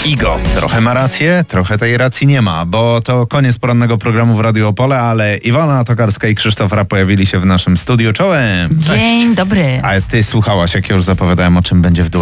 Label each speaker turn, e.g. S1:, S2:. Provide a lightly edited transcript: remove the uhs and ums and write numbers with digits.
S1: Igo trochę ma rację, trochę tej racji nie ma, bo to koniec porannego programu w Radiu Opole, ale Iwona Tokarska i Krzysztof Rapp pojawili się w naszym studiu. Czołem!
S2: Dzień dobry.
S1: A ty słuchałaś, jak już zapowiadałem, o czym będzie w duecie?